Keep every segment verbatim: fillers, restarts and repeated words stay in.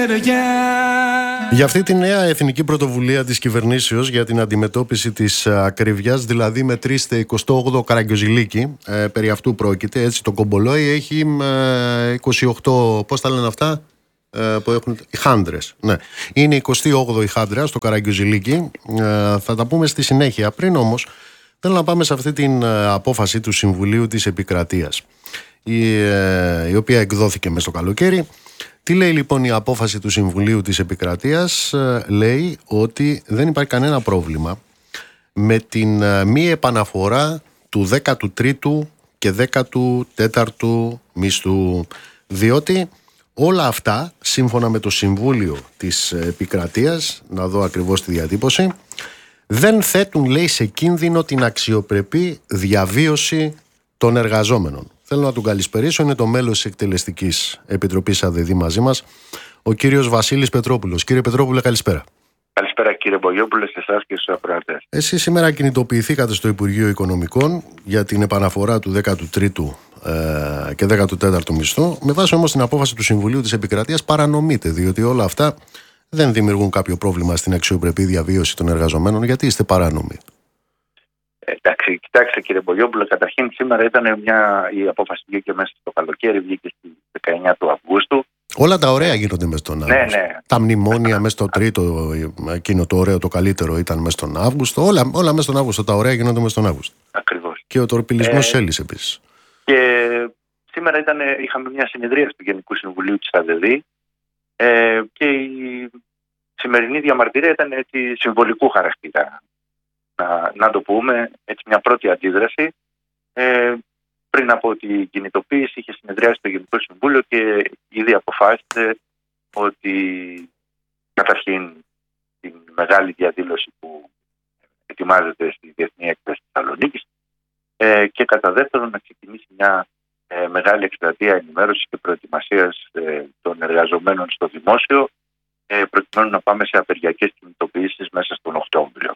μεριά. Για αυτή τη νέα εθνική πρωτοβουλία της κυβερνήσεως για την αντιμετώπιση της ακρίβειας, δηλαδή μετρήστε εικοστό όγδοο Καραγκιόζηλίκη, ε, περί αυτού πρόκειται, έτσι το κομπολόι έχει ε, είκοσι οκτώ, πώς τα λένε αυτά, ε, που έχουν, οι χάντρες, ναι. Είναι εικοστή όγδοη χάντρα στο Καραγκιόζηλίκη, ε, θα τα πούμε στη συνέχεια. Πριν όμως, θέλω να πάμε σε αυτή την ε, απόφαση του Συμβουλίου της Επικρατείας, η, ε, η οποία εκδόθηκε μες στο καλοκαίρι. Τι λέει λοιπόν η απόφαση του Συμβουλίου της Επικρατείας? Λέει ότι δεν υπάρχει κανένα πρόβλημα με την μη επαναφορά του δέκατου τρίτου και δέκατου τέταρτου μισθού, διότι όλα αυτά, σύμφωνα με το Συμβούλιο της Επικρατείας, να δω ακριβώς τη διατύπωση, δεν θέτουν, λέει, σε κίνδυνο την αξιοπρεπή διαβίωση των εργαζόμενων. Θέλω να τον καλησπερίσω, είναι το μέλος της Εκτελεστικής Επιτροπής ΑΔΔ μαζί μας, ο κύριος Βασίλης Πετρόπουλος. Κύριε Πετρόπουλε, καλησπέρα. Καλησπέρα κύριε Μπογιόπουλε, σε εσάς και στους ακροατές. Εσείς σήμερα κινητοποιηθήκατε στο Υπουργείο Οικονομικών για την επαναφορά του δέκατου τρίτου ε, και δέκατου τέταρτου μισθού. Με βάση όμως την απόφαση του Συμβουλίου της Επικρατείας παρανομείτε, διότι όλα αυτά δεν δημιουργούν κάποιο πρόβλημα στην αξιοπρεπή διαβίωση των εργαζομένων. Γιατί είστε παράνομοι? Εντάξει, κοιτάξτε κύριε Μπογιόπουλε, καταρχήν σήμερα ήταν μια, η απόφαση βγήκε μέσα στο καλοκαίρι, βγήκε στις δεκαεννιά του Αυγούστου. Όλα τα ωραία γίνονται μέσα στον Αύγουστο. Ναι, ναι. Τα μνημόνια μέσα στο τρίτο, εκείνο το ωραίο, το καλύτερο ήταν μέσα στον Αύγουστο. Όλα, όλα μέσα στον Αύγουστο, τα ωραία γίνονται μέσα στον Αύγουστο. Ακριβώς. Και ο τορπιλισμός ε, έλυσε επίσης. Και σήμερα ήταν, είχαμε μια συνεδρία του Γενικού Συμβουλίου της ΑΔΔ ε, και η σημερινή διαμαρτυρία ήταν έτσι συμβολικού χαρακτήρα. Να, να το πούμε, έτσι μια πρώτη αντίδραση. Ε, πριν από την κινητοποίηση είχε συνεδριάσει το Γενικό Συμβούλιο και ήδη αποφάσισε ότι καταρχήν την μεγάλη διαδήλωση που ετοιμάζεται στη Διεθνή Έκθεση Θεσσαλονίκης ε, και κατά δεύτερον να ξεκινήσει μια ε, μεγάλη εκστρατεία ενημέρωσης και προετοιμασίας ε, των εργαζομένων στο δημόσιο ε, προκειμένου να πάμε σε απεργιακές κινητοποιήσεις μέσα στον Οκτώβριο.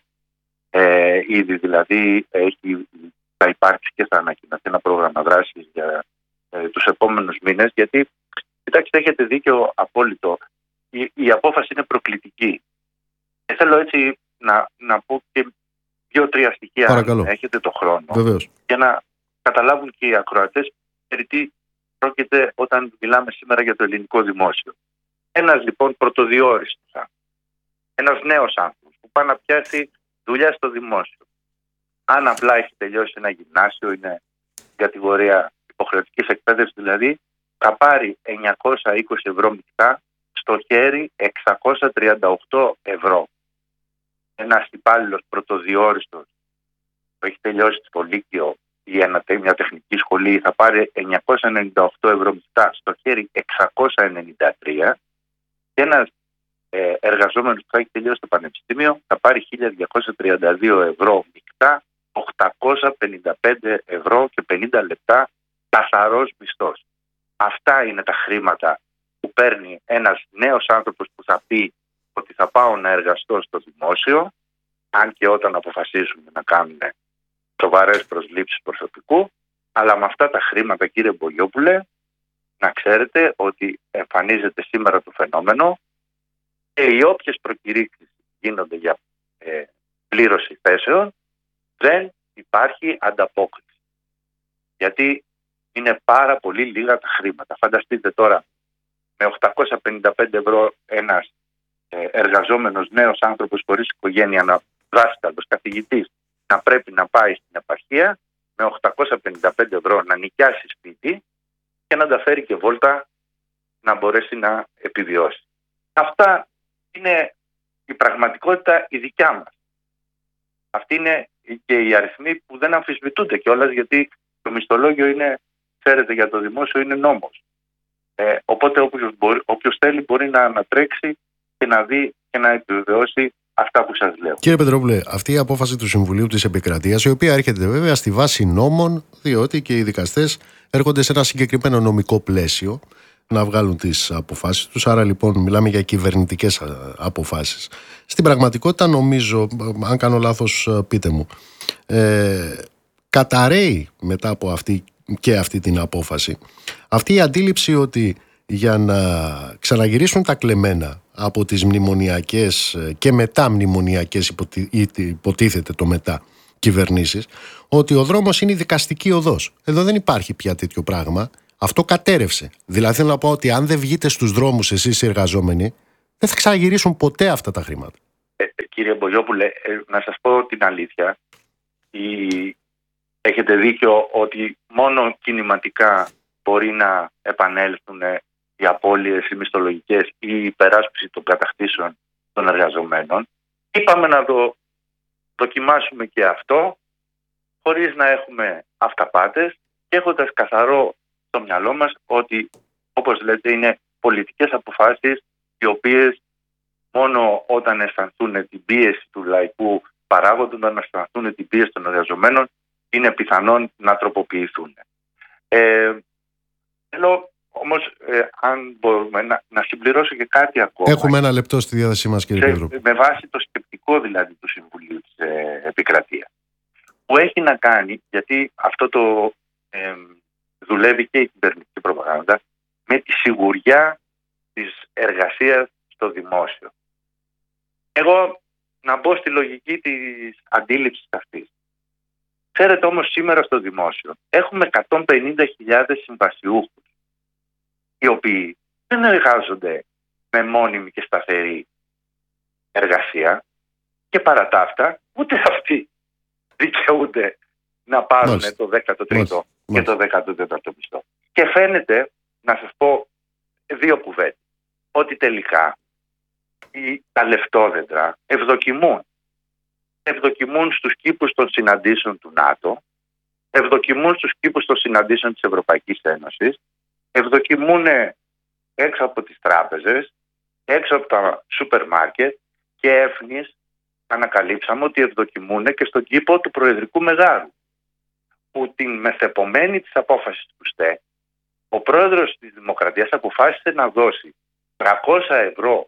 Ε, ήδη δηλαδή έχει, θα υπάρξει και θα ανακοινωθεί ένα πρόγραμμα δράσης για ε, τους επόμενους μήνες, γιατί κοιτάξτε, έχετε δίκιο απόλυτο, η, η απόφαση είναι προκλητική. Και θέλω έτσι να, να πω και δύο-τρία στοιχεία, αν έχετε το χρόνο. Βεβαίως. Για να καταλάβουν και οι ακροατές περί τι πρόκειται όταν μιλάμε σήμερα για το ελληνικό δημόσιο. Ένας λοιπόν πρωτοδιόριστος, ένας νέος άνθρωπος που πάει να πιάσει δουλειά στο δημόσιο. Αν απλά έχει τελειώσει ένα γυμνάσιο, είναι κατηγορία υποχρεωτικής εκπαίδευσης δηλαδή, θα πάρει εννιακόσια είκοσι ευρώ μισθά, στο χέρι εξακόσια τριάντα οκτώ ευρώ. Ένας υπάλληλος πρωτοδιόριστος που έχει τελειώσει το Λύκειο ή ένα, μια τεχνική σχολή θα πάρει εννιακόσια ενενήντα οκτώ ευρώ μισθά, στο χέρι εξακόσια ενενήντα τρία, και ένας ε, εργαζόμενος που θα έχει τελειώσει το πανεπιστήμιο θα πάρει χίλια διακόσια τριάντα δύο ευρώ μισθά, οκτακόσια πενήντα πέντε ευρώ και πενήντα λεπτά καθαρός μισθός. Αυτά είναι τα χρήματα που παίρνει ένας νέος άνθρωπος που θα πει ότι θα πάω να εργαστώ στο δημόσιο, αν και όταν αποφασίσουν να κάνουν σοβαρές προσλήψεις προσωπικού, αλλά με αυτά τα χρήματα, κύριε Μπογιόπουλε, να ξέρετε ότι εμφανίζεται σήμερα το φαινόμενο και οι όποιες προκηρύξεις γίνονται για ε, πλήρωση θέσεων, δεν υπάρχει ανταπόκριση. Γιατί είναι πάρα πολύ λίγα τα χρήματα. Φανταστείτε τώρα με οκτακόσια πενήντα πέντε ευρώ ένας ε, εργαζόμενος νέος άνθρωπος χωρίς οικογένεια, δάσκαλος, καθηγητής, να πρέπει να πάει στην επαρχία με οκτακόσια πενήντα πέντε ευρώ να νοικιάσει σπίτι και να τα φέρει και βόλτα να μπορέσει να επιβιώσει. Αυτά είναι η πραγματικότητα η δικιά μας. Αυτή είναι και οι αριθμοί που δεν αμφισβητούνται κιόλας, γιατί το μισθολόγιο είναι, ξέρετε, για το δημόσιο είναι νόμος. Ε, οπότε όποιος, μπορεί, όποιος θέλει μπορεί να ανατρέξει και να δει και να επιβεβαιώσει αυτά που σας λέω. Κύριε Πετρόπουλε, αυτή η απόφαση του Συμβουλίου της Επικρατείας, η οποία έρχεται βέβαια στη βάση νόμων, διότι και οι δικαστές έρχονται σε ένα συγκεκριμένο νομικό πλαίσιο να βγάλουν τις αποφάσεις τους, άρα λοιπόν μιλάμε για κυβερνητικές αποφάσεις. Στην πραγματικότητα νομίζω, αν κάνω λάθος πείτε μου, ε, καταρρέει μετά από αυτή και αυτή την απόφαση αυτή η αντίληψη ότι για να ξαναγυρίσουν τα κλεμμένα από τις μνημονιακές και μετά μνημονιακές υποτι... υποτίθεται το μετά κυβερνήσεις, ότι ο δρόμος είναι η δικαστική οδός. Εδώ δεν υπάρχει πια τέτοιο πράγμα. Αυτό κατέρευσε. Δηλαδή θέλω να πω ότι αν δεν βγείτε στους δρόμους εσείς οι εργαζόμενοι, δεν θα ξαναγυρίσουν ποτέ αυτά τα χρήματα. Ε, κύριε Μπογιόπουλε, ε, να σας πω την αλήθεια. Η... Έχετε δίκιο ότι μόνο κινηματικά μπορεί να επανέλθουν οι απώλειες, οι μισθολογικές ή η υπεράσπιση των κατακτήσεων των εργαζομένων. Είπαμε να το δοκιμάσουμε και αυτό, χωρίς να έχουμε αυταπάτες και έχοντας καθαρό στο μυαλό μας ότι, όπως λέτε, είναι πολιτικές αποφάσεις οι οποίες μόνο όταν αισθανθούν την πίεση του λαϊκού παράγοντα, όταν αισθανθούν την πίεση των εργαζομένων, είναι πιθανόν να τροποποιηθούν. Ε, θέλω όμως, ε, αν μπορούμε, να, να συμπληρώσω και κάτι ακόμα. Έχουμε ένα λεπτό στη διάθεσή μας, κύριε Πέτρο. Με βάση το σκεπτικό δηλαδή του Συμβουλίου της ε, Επικρατείας, που έχει να κάνει, γιατί αυτό το ε, δουλεύει και η κυβερνητική προπαγάνδα, με τη σιγουριά της εργασίας στο δημόσιο. Εγώ να μπω στη λογική της αντίληψης αυτής. Ξέρετε όμως σήμερα στο δημόσιο έχουμε εκατόν πενήντα χιλιάδες συμβασιούχους, οι οποίοι δεν εργάζονται με μόνιμη και σταθερή εργασία και παρά τα αυτά ούτε αυτοί δικαιούνται να πάρουν Μάλιστα. το δέκατο τρίτο Μάλιστα. και το δέκατο τέταρτο μισθό. Και φαίνεται, να σας πω δύο κουβέντες, ότι τελικά οι, τα λεφτόδεντρα ευδοκιμούν. Ευδοκιμούν στους κήπους των συναντήσεων του ΝΑΤΟ, ευδοκιμούν στους κήπους των συναντήσεων της Ευρωπαϊκής Ένωσης, ευδοκιμούν έξω από τις τράπεζες, έξω από τα σούπερ μάρκετ και έφνης ανακαλύψαμε ότι ευδοκιμούν και στον κήπο του Προεδρικού Μεγάρου, που την μεθεπομένη της απόφασης του ΣΤΕ ο πρόεδρος της Δημοκρατίας αποφάσισε να δώσει τριακόσια ευρώ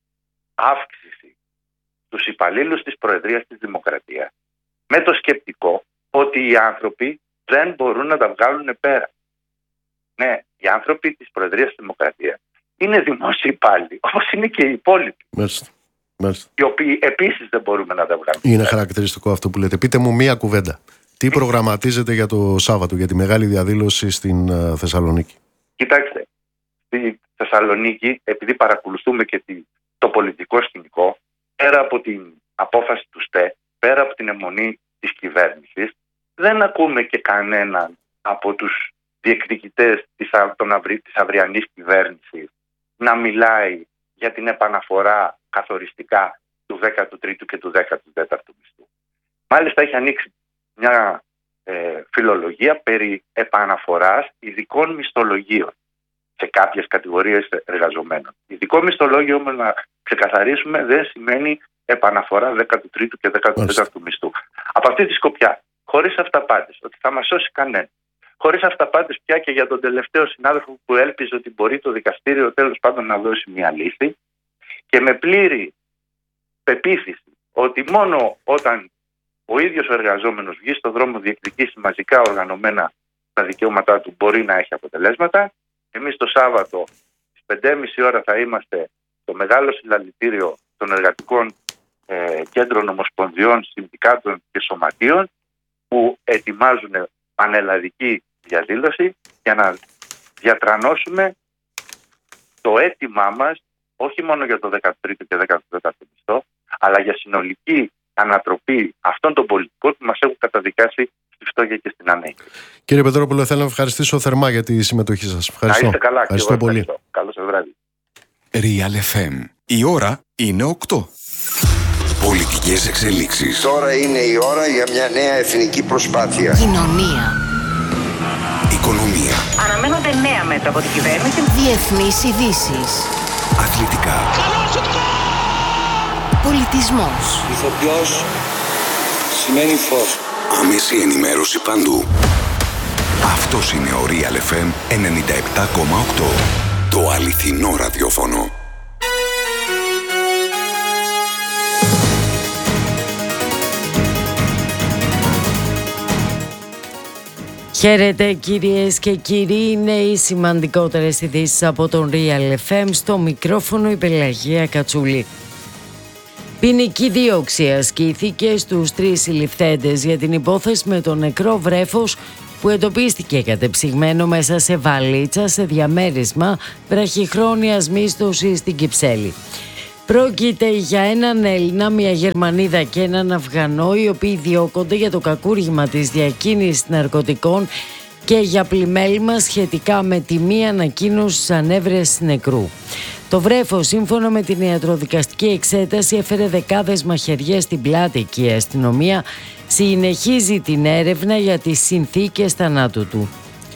αύξηση στους υπαλλήλους της Προεδρίας της Δημοκρατίας, με το σκεπτικό ότι οι άνθρωποι δεν μπορούν να τα βγάλουν πέρα. Ναι, οι άνθρωποι της Προεδρίας της Δημοκρατίας είναι δημόσιοι υπάλληλοι, όπως είναι και οι υπόλοιποι. Μάλιστα. Μάλιστα. Οι οποίοι επίσης δεν μπορούμε να τα βγάλουμε. Είναι πέρα. Χαρακτηριστικό αυτό που λέτε. Πείτε μου μία κουβέντα. Τι προγραμματίζετε για το Σάββατο, για τη μεγάλη διαδήλωση στην uh, Θεσσαλονίκη? Κοιτάξτε, στη Θεσσαλονίκη, επειδή παρακολουθούμε και τη, το πολιτικό σκηνικό, πέρα από την απόφαση του ΣΤΕ, πέρα από την αιμονή της κυβέρνησης, δεν ακούμε και κανέναν από τους διεκδικητές της, αυρι, της αυριανής κυβέρνησης να μιλάει για την επαναφορά καθοριστικά του δέκατου τρίτου και του δέκατου τέταρτου μισθού. Μάλιστα έχει ανοίξει μια ε, φιλολογία περί επαναφοράς ειδικών μισθολογίων σε κάποιες κατηγορίες εργαζομένων. Ειδικό μισθολόγιο, όμως, να ξεκαθαρίσουμε, δεν σημαίνει επαναφορά δέκατου τρίτου και δέκατου τέταρτου μισθού. Από αυτή τη σκοπιά, χωρίς αυταπάτες, ότι θα μας σώσει κανένα, χωρίς αυταπάτες πια και για τον τελευταίο συνάδελφο που έλπιζε ότι μπορεί το δικαστήριο τέλος πάντων να δώσει μια λύση, και με πλήρη πεποίθηση ότι μόνο όταν ο ίδιος ο εργαζόμενος βγει στον δρόμο, διεκδικήσει μαζικά οργανωμένα τα δικαιώματά του, μπορεί να έχει αποτελέσματα. Εμείς το Σάββατο στις πέντε και μισή ώρα θα είμαστε στο μεγάλο συλλαλητήριο των εργατικών ε, κέντρων ομοσπονδιών, συνδικάτων και σωματείων, που ετοιμάζουν πανελλαδική διαδήλωση για να διατρανώσουμε το αίτημά μας, όχι μόνο για το δέκατο τρίτο και δέκατο τέταρτο μισθό, αλλά για συνολική ανατροπή αυτών των πολιτικών που μας έχουν καταδικάσει στη φτώχεια και στην ανέχεια. Κύριε Πετρόπουλο, θέλω να ευχαριστήσω θερμά για τη συμμετοχή σας. Ευχαριστώ. Να είστε καλά. Ευχαριστώ πολύ. Ευχαριστώ. Καλό σας βράδυ. Real εφ εμ. Η ώρα είναι οκτώ. Πολιτικές εξελίξεις. Τώρα είναι η ώρα για μια νέα εθνική προσπάθεια. Κοινωνία. Οικονομία. Αναμένονται νέα μέτρα από την κυβέρνηση. Διεθνείς ειδήσεις. Αθλητικά. Πολιτισμός. Ηθοποιός σημαίνει φως. Άμεση ενημέρωση παντού. Αυτός είναι ο Real εφ εμ ενενήντα επτά κόμμα οκτώ. Το αληθινό ραδιόφωνο. Χαίρετε κυρίες και κύριοι, είναι οι σημαντικότερες ειδήσεις από τον Real εφ εμ, στο μικρόφωνο η Πελαγία Κατσούλη. Ποινική δίωξη ασκήθηκε στους τρεις συλληφθέντες για την υπόθεση με το νεκρό βρέφος που εντοπίστηκε κατεψυγμένο μέσα σε βαλίτσα σε διαμέρισμα βραχυχρόνιας μίσθωσης στην Κυψέλη. Πρόκειται για έναν Έλληνα, μια Γερμανίδα και έναν Αφγανό, οι οποίοι διώκονται για το κακούργημα της διακίνησης ναρκωτικών και για πλημέλημα σχετικά με τη μη ανακοίνωση ανέβρεσης νεκρού. Το βρέφος, σύμφωνα με την ιατροδικαστική εξέταση, έφερε δεκάδες μαχαιριές στην πλάτη και η αστυνομία συνεχίζει την έρευνα για τις συνθήκες θανάτου του.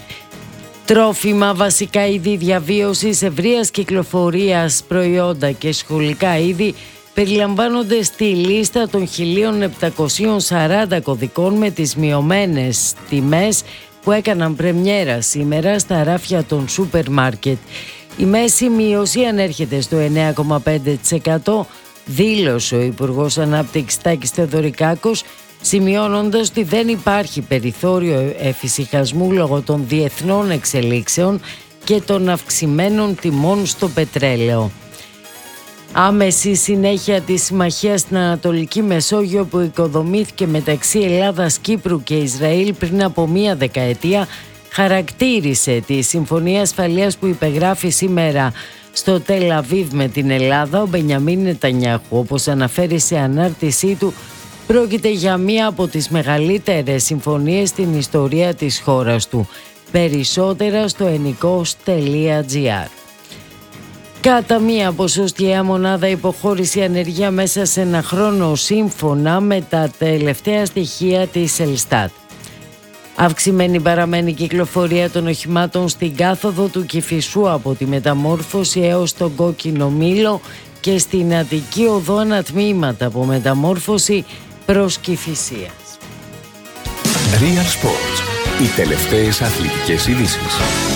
Τρόφιμα, βασικά είδη διαβίωσης, ευρείας κυκλοφορίας προϊόντα και σχολικά είδη περιλαμβάνονται στη λίστα των χίλια επτακόσιων σαράντα κωδικών με τις μειωμένες τιμές που έκαναν πρεμιέρα σήμερα στα ράφια των σούπερ μάρκετ. Η μέση μείωση ανέρχεται στο εννέα κόμμα πέντε τοις εκατό, δήλωσε ο Υπουργός Ανάπτυξης Τάκης Θεοδωρικάκος, σημειώνοντας ότι δεν υπάρχει περιθώριο εφησυχασμού λόγω των διεθνών εξελίξεων και των αυξημένων τιμών στο πετρέλαιο. Άμεση συνέχεια της συμμαχίας στην Ανατολική Μεσόγειο που οικοδομήθηκε μεταξύ Ελλάδας, Κύπρου και Ισραήλ πριν από μία δεκαετία χαρακτήρισε τη Συμφωνία Ασφαλείας που υπεγράφει σήμερα στο Τελ Αβίβ με την Ελλάδα ο Μπενιαμίν Νετανιάχου. Όπως αναφέρει σε ανάρτησή του, πρόκειται για μία από τις μεγαλύτερες συμφωνίες στην ιστορία της χώρας του. Περισσότερα στο ενικός τελεία τζι άρ. Κατά μία ποσοστιαία μονάδα υποχώρηση ανεργία μέσα σε ένα χρόνο, σύμφωνα με τα τελευταία στοιχεία της Ελστάτ. Αυξημένη παραμένει κυκλοφορία των οχημάτων στην κάθοδο του Κηφισού από τη Μεταμόρφωση έως τον Κόκκινο Μήλο και στην Αττική Οδό ανατμήματα από Μεταμόρφωση προς Κηφισίας. Real Sports. Οι τελευταίες αθλητικές ειδήσεις.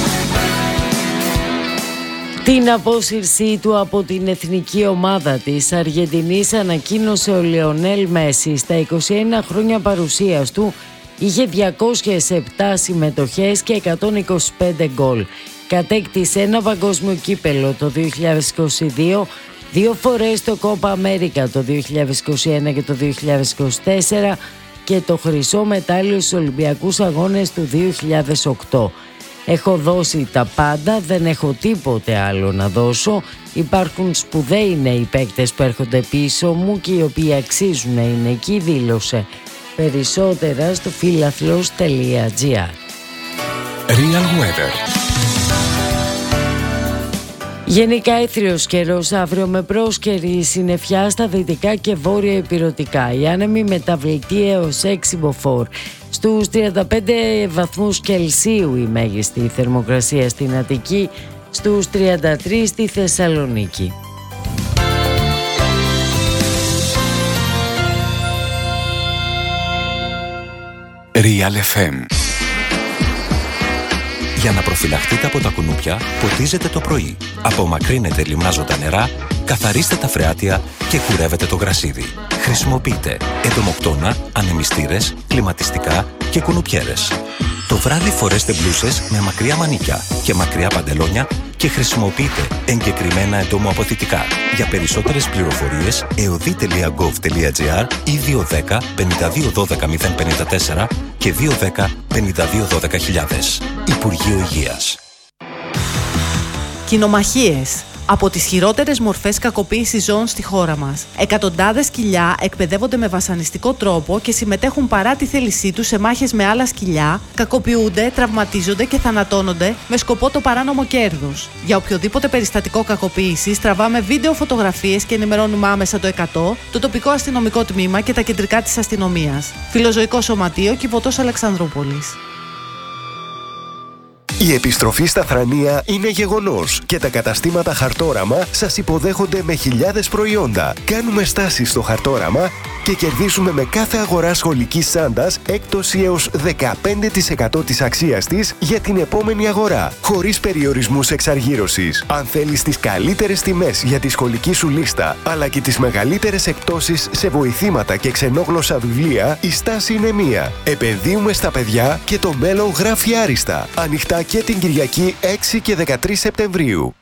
Την απόσυρσή του από την εθνική ομάδα της Αργεντινής ανακοίνωσε ο Λεονέλ Μέση. Στα είκοσι ένα χρόνια παρουσίας του είχε διακόσιες επτά συμμετοχές και εκατόν είκοσι πέντε γκολ. Κατέκτησε ένα παγκόσμιο κύπελο το δύο χιλιάδες είκοσι δύο, δύο φορές το Κόπα Αμέρικα το δύο χιλιάδες είκοσι ένα και το δύο χιλιάδες είκοσι τέσσερα και το χρυσό μετάλλιο στους Ολυμπιακούς Αγώνες του δύο χιλιάδες οκτώ. Έχω δώσει τα πάντα, δεν έχω τίποτε άλλο να δώσω. Υπάρχουν σπουδαίοι νέοι παίκτες που έρχονται πίσω μου και οι οποίοι αξίζουν να είναι εκεί, δήλωσε. Περισσότερα στο φίλαθλος τελεία τζι άρ. Real Weather. Γενικά έθριος καιρός αύριο με πρόσκαιρη συννεφιά στα δυτικά και βόρεια ηπειρωτικά. Οι άνεμοι μεταβλητοί έως έξι μποφόρ. Στους τριάντα πέντε βαθμούς Κελσίου η μέγιστη θερμοκρασία στην Αττική, στους τριάντα τρεις στη Θεσσαλονίκη. Real εφ εμ. Για να προφυλαχτείτε από τα κουνούπια, ποτίζετε το πρωί. Απομακρύνετε λιμνάζοντα νερά, καθαρίστε τα φρεάτια και κουρεύετε το γρασίδι. Χρησιμοποιείτε εντομοκτώνα, ανεμιστήρες, κλιματιστικά και κουνουπιέρες. Το βράδυ φορέστε μπλούσες με μακριά μανίκια και μακριά παντελόνια και χρησιμοποιείτε εγκεκριμένα εντομοαποθητικά. Για περισσότερες πληροφορίες, εωδή τελεία γκοβ τελεία τζι άρ ή δύο ένα μηδέν πέντε δύο ένα δύο μηδέν πέντε τέσσερα και δύο ένα μηδέν πέντε δύο ένα μηδέν χιλιάδες. Υπουργείο Υγείας. Κοινομαχίες. Από τις χειρότερες μορφές κακοποίησης ζώων στη χώρα μας. Εκατοντάδες σκυλιά εκπαιδεύονται με βασανιστικό τρόπο και συμμετέχουν παρά τη θέλησή τους σε μάχες με άλλα σκυλιά, κακοποιούνται, τραυματίζονται και θανατώνονται με σκοπό το παράνομο κέρδος. Για οποιοδήποτε περιστατικό κακοποίησης, τραβάμε βίντεο φωτογραφίες και ενημερώνουμε άμεσα το εκατό, το τοπικό αστυνομικό τμήμα και τα κεντρικά της αστυνομίας. Φιλοζωικό Σωματείο, Κιβωτός Αλεξανδρούπολης. Η επιστροφή στα Θρανία είναι γεγονός και τα καταστήματα Χαρτόραμα σας υποδέχονται με χιλιάδες προϊόντα. Κάνουμε στάσεις στο Χαρτόραμα και κερδίσουμε με κάθε αγορά σχολικής τσάντας έκπτωση έως δεκαπέντε τοις εκατό της αξίας της για την επόμενη αγορά, χωρίς περιορισμούς εξαργύρωσης. Αν θέλεις τις καλύτερες τιμές για τη σχολική σου λίστα, αλλά και τις μεγαλύτερες εκπτώσεις σε βοηθήματα και ξενόγλωσσα βιβλία, η στάση είναι μία. Επενδύουμε στα παιδιά και το μέλλον γράφει άριστα. Ανοιχτά και την Κυριακή έξι και δεκατρείς Σεπτεμβρίου.